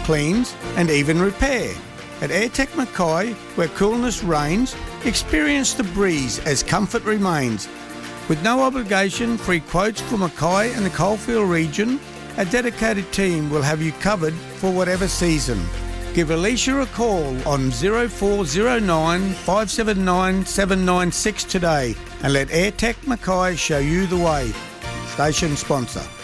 cleans and even repair. At AirTech Mackay, where coolness reigns, experience the breeze as comfort remains. With no obligation, free quotes for Mackay and the Coalfield region, a dedicated team will have you covered for whatever season. Give Alicia a call on 0409 579 796 today and let AirTech Mackay show you the way. Station sponsor.